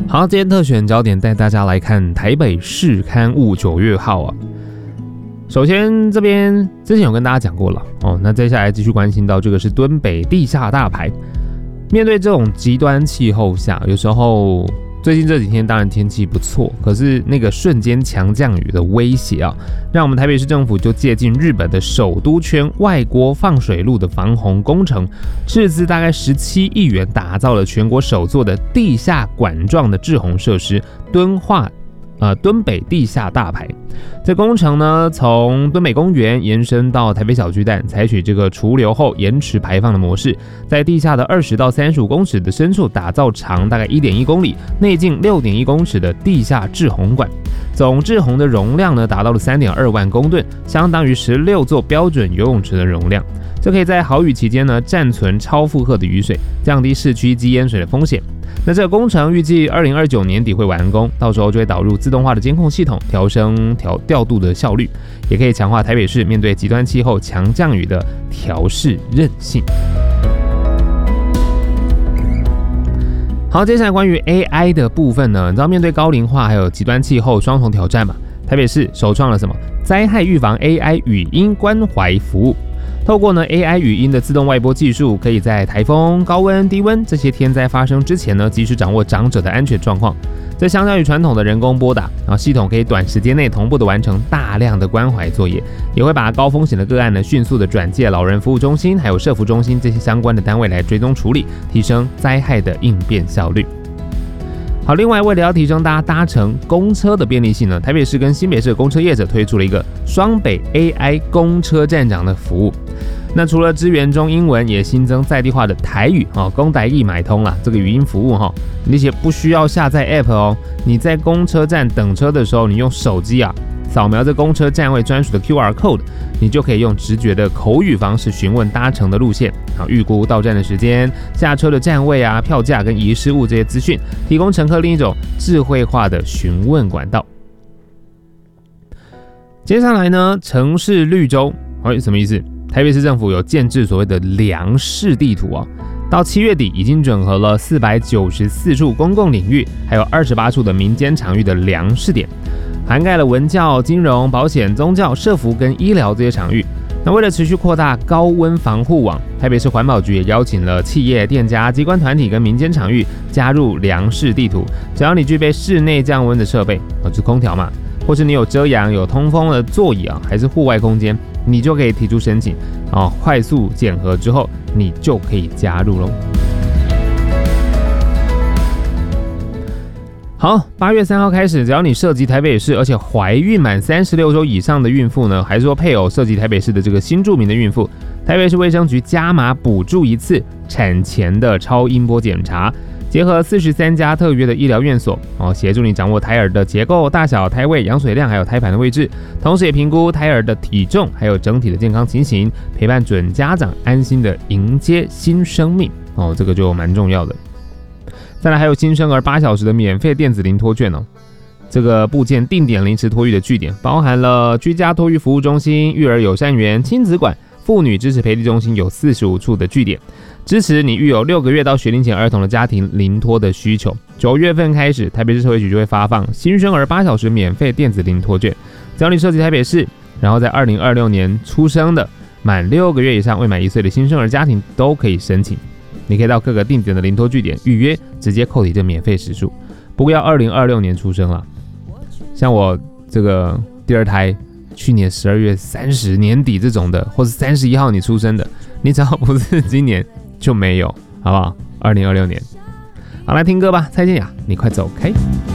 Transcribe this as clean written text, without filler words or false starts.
好，今天特选焦点带大家来看台北市刊物9月号啊。首先这边之前有跟大家讲过了哦，那接下来继续关心到这个是敦北地下大排。面对这种极端气候下，有时候最近这几天当然天气不错，可是那个瞬间强降雨的威胁啊，让我们台北市政府就借鉴日本的首都圈外郭放水路的防洪工程，斥资大概17亿元打造了全国首座的地下管状的滞洪设施敦北地下大排。这工程呢，从敦北公园延伸到台北小巨蛋，采取这个除流后延迟排放的模式，在地下的20到35公尺的深处打造长大概 1.1 公里、内径 6.1 公尺的地下滞洪管，总滞洪的容量呢达到了 3.2 万公吨，相当于16座标准游泳池的容量。这可以在豪雨期间呢暂存超负荷的雨水，降低市区积淹水的风险。那这个工程预计2029年底会完工，到时候就会导入自动化的监控系统，调升调度的效率，也可以强化台北市面对极端气候强降雨的调适韧性。好，接下来关于 AI 的部分呢，你知道面对高龄化还有极端气候双重挑战嘛？台北市首创了什么灾害预防 AI 语音关怀服务。透过AI 语音的自动外播技术，可以在台风、高温、低温这些天灾发生之前呢，及时掌握长者的安全状况。这相较于传统的人工拨打，然后系统可以短时间内同步的完成大量的关怀作业，也会把高风险的个案呢迅速的转介老人服务中心，还有社福中心这些相关的单位来追踪处理，提升灾害的应变效率。好，另外为了要提升大家搭乘公车的便利性呢，台北市跟新北市的公车业者推出了一个双北 AI 公车站长的服务。那除了支援中英文，也新增在地化的台语公台语买通啦，这个语音服务而且不需要下载 App 哦。你在公车站等车的时候，你用手机扫描这公车站位专属的 QR code， 你就可以用直觉的口语方式询问搭乘的路线，预估到站的时间、下车的站位票价跟遗失物这些资讯，提供乘客另一种智慧化的询问管道。接下来呢，城市绿洲，什么意思？台北市政府有建制所谓的良市地图到7月底已经整合了494处公共领域，还有28处的民间场域的良市点，涵盖了文教、金融、保险、宗教、社福跟医疗这些场域。那为了持续扩大高温防护网，台北市环保局也邀请了企业、店家、机关团体跟民间场域加入良市地图。只要你具备室内降温的设备，就是空调嘛，或是你有遮阳、有通风的座椅还是户外空间，你就可以提出申请快速检核之后，你就可以加入咯。好，8月3号开始，只要你涉及台北市，而且怀孕满36周以上的孕妇呢，还是说配偶涉及台北市的这个新住民的孕妇，台北市卫生局加码补助一次产前的超音波检查，结合43家特约的医疗院所协助你掌握胎儿的结构、大小、胎位、羊水量，还有胎盘的位置，同时也评估胎儿的体重，还有整体的健康情形，陪伴准家长安心的迎接新生命这个就蛮重要的。再来还有新生儿8小时的免费电子零托券这个部件定点临时托育的据点，包含了居家托育服务中心、育儿友善园、亲子馆、妇女支持培力中心有45处的据点，支持你育有6个月到学龄前儿童的家庭零托的需求。9月份开始，台北市社会局就会发放新生儿8小时免费电子零托券，只要你涉及台北市，然后在2026年出生的满6个月以上未满1岁的新生儿家庭都可以申请。你可以到各个定点的零托据点预约，直接扣抵这免费时数。不过要2026年出生啦，像我这个第二胎，去年12月30年底这种的，或是31号你出生的，你只要不是今年就没有，好不好？2026年。好，来听歌吧，蔡健雅，你快走开。